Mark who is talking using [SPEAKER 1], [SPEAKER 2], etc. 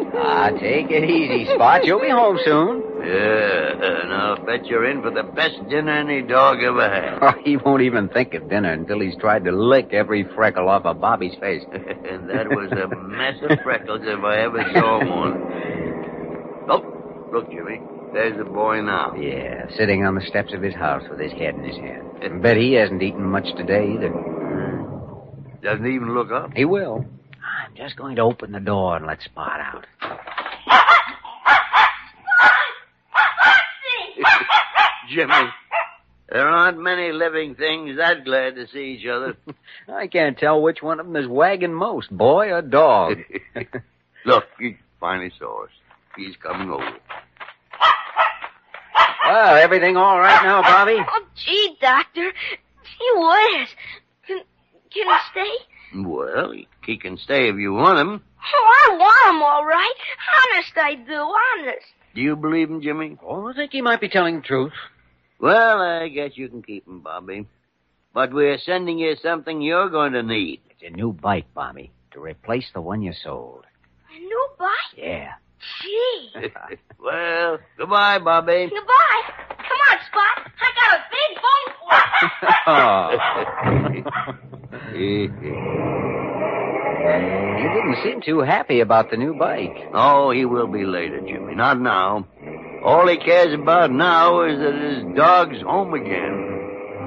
[SPEAKER 1] Take it easy, Spot. You'll be home soon.
[SPEAKER 2] Yeah, and I'll bet you're in for the best dinner any dog ever had.
[SPEAKER 1] He won't even think of dinner until he's tried to lick every freckle off of Bobby's face.
[SPEAKER 2] And that was a mess of freckles if I ever saw one. Oh, look, Jimmy. There's the boy now.
[SPEAKER 1] Yeah, sitting on the steps of his house with his head in his hand. I bet he hasn't eaten much today either.
[SPEAKER 2] Doesn't even look up.
[SPEAKER 1] He will. I'm just going to open the door and let Spot out.
[SPEAKER 2] Jimmy, there aren't many living things that glad to see each other.
[SPEAKER 1] I can't tell which one of them is wagging most, boy or dog.
[SPEAKER 2] Look, he finally saw us. He's coming over.
[SPEAKER 1] Well, everything all right now, Bobby?
[SPEAKER 3] Oh, gee, Doctor. He was. Can he stay?
[SPEAKER 2] Well, he can stay if you want him.
[SPEAKER 3] Oh, I want him, all right. Honest, I do. Honest.
[SPEAKER 2] Do you believe him, Jimmy?
[SPEAKER 1] Oh, I think he might be telling the truth.
[SPEAKER 2] Well, I guess you can keep him, Bobby. But we're sending you something you're going to need.
[SPEAKER 1] It's a new bike, Bobby, to replace the one you sold.
[SPEAKER 3] A new bike?
[SPEAKER 1] Yeah.
[SPEAKER 3] Gee.
[SPEAKER 2] Well, goodbye, Bobby.
[SPEAKER 3] Goodbye. Come on, Spot. I got a big bone for you.
[SPEAKER 1] He didn't seem too happy about the new bike.
[SPEAKER 2] Oh, he will be later, Jimmy. Not now. All he cares about now is that his dog's home again.